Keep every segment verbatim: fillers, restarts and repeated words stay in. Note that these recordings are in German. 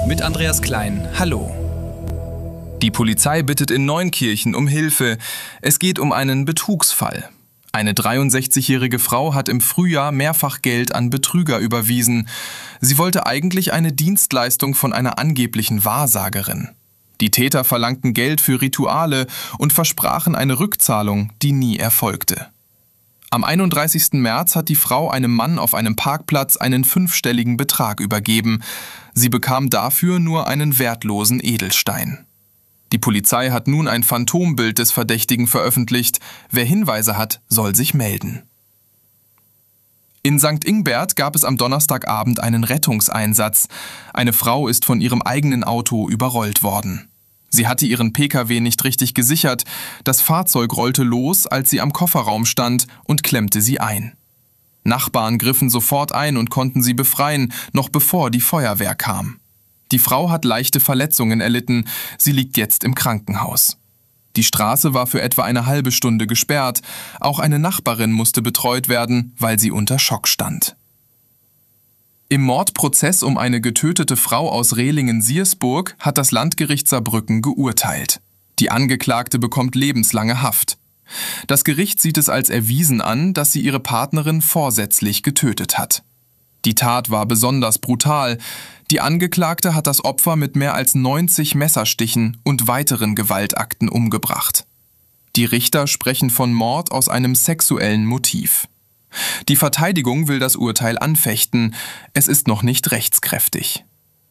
mit Andreas Klein. Hallo. Die Polizei bittet in Neunkirchen um Hilfe. Es geht um einen Betrugsfall. Eine dreiundsechzigjährige Frau hat im Frühjahr mehrfach Geld an Betrüger überwiesen. Sie wollte eigentlich eine Dienstleistung von einer angeblichen Wahrsagerin. Die Täter verlangten Geld für Rituale und versprachen eine Rückzahlung, die nie erfolgte. Am einunddreißigsten März hat die Frau einem Mann auf einem Parkplatz einen fünfstelligen Betrag übergeben. Sie bekam dafür nur einen wertlosen Edelstein. Die Polizei hat nun ein Phantombild des Verdächtigen veröffentlicht. Wer Hinweise hat, soll sich melden. In Sankt Ingbert gab es am Donnerstagabend einen Rettungseinsatz. Eine Frau ist von ihrem eigenen Auto überrollt worden. Sie hatte ihren Pkw nicht richtig gesichert. Das Fahrzeug rollte los, als sie am Kofferraum stand, und klemmte sie ein. Nachbarn griffen sofort ein und konnten sie befreien, noch bevor die Feuerwehr kam. Die Frau hat leichte Verletzungen erlitten. Sie liegt jetzt im Krankenhaus. Die Straße war für etwa eine halbe Stunde gesperrt. Auch eine Nachbarin musste betreut werden, weil sie unter Schock stand. Im Mordprozess um eine getötete Frau aus Rehlingen-Siersburg hat das Landgericht Saarbrücken geurteilt. Die Angeklagte bekommt lebenslange Haft. Das Gericht sieht es als erwiesen an, dass sie ihre Partnerin vorsätzlich getötet hat. Die Tat war besonders brutal. Die Angeklagte hat das Opfer mit mehr als neunzig Messerstichen und weiteren Gewaltakten umgebracht. Die Richter sprechen von Mord aus einem sexuellen Motiv. Die Verteidigung will das Urteil anfechten. Es ist noch nicht rechtskräftig.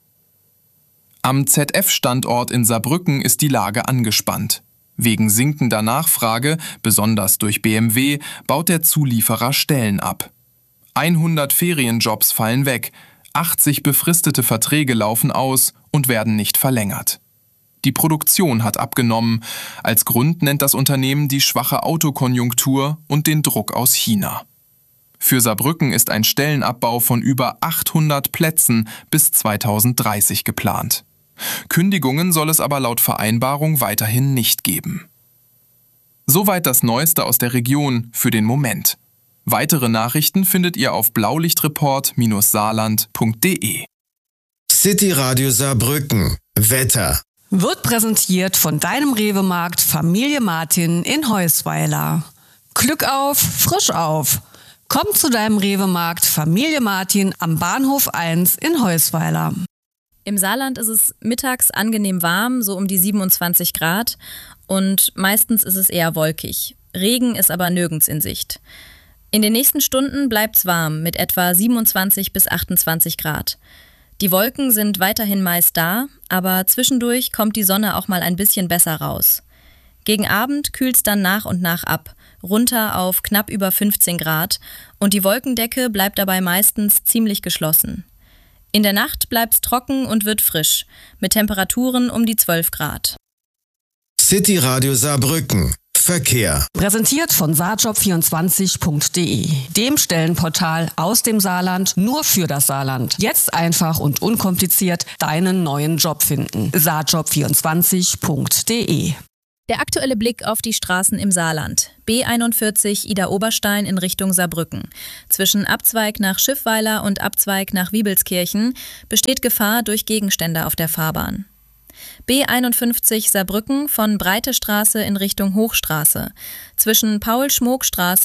Am Z F-Standort in Saarbrücken ist die Lage angespannt. Wegen sinkender Nachfrage, besonders durch B M W, baut der Zulieferer Stellen ab. hundert Ferienjobs fallen weg, achtzig befristete Verträge laufen aus und werden nicht verlängert. Die Produktion hat abgenommen. Als Grund nennt das Unternehmen die schwache Autokonjunktur und den Druck aus China. Für Saarbrücken ist ein Stellenabbau von über achthundert Plätzen bis zweitausenddreißig geplant. Kündigungen soll es aber laut Vereinbarung weiterhin nicht geben. Soweit das Neueste aus der Region für den Moment. Weitere Nachrichten findet ihr auf blaulichtreport Bindestrich saarland Punkt de. City Radio Saarbrücken. Wetter. Wird präsentiert von deinem Rewe-Markt Familie Martin in Heusweiler. Glück auf, frisch auf. Komm zu deinem Rewe-Markt Familie Martin am Bahnhof eins in Heusweiler. Im Saarland ist es mittags angenehm warm, so um die siebenundzwanzig Grad. Und meistens ist es eher wolkig. Regen ist aber nirgends in Sicht. In den nächsten Stunden bleibt's warm mit etwa siebenundzwanzig bis achtundzwanzig Grad. Die Wolken sind weiterhin meist da, aber zwischendurch kommt die Sonne auch mal ein bisschen besser raus. Gegen Abend kühlt's dann nach und nach ab, runter auf knapp über fünfzehn Grad und die Wolkendecke bleibt dabei meistens ziemlich geschlossen. In der Nacht bleibt's trocken und wird frisch, mit Temperaturen um die zwölf Grad. City Radio Saarbrücken. Verkehr. Präsentiert von saarjob vierundzwanzig Punkt de, dem Stellenportal aus dem Saarland nur für das Saarland. Jetzt einfach und unkompliziert deinen neuen Job finden. saarjob vierundzwanzig Punkt de. Der aktuelle Blick auf die Straßen im Saarland. B einundvierzig Ida-Oberstein in Richtung Saarbrücken. Zwischen Abzweig nach Schiffweiler und Abzweig nach Wiebelskirchen besteht Gefahr durch Gegenstände auf der Fahrbahn. B einundfünfzig Saarbrücken von Breite Straße in Richtung Hochstraße. Zwischen Paul-Schmook-Straße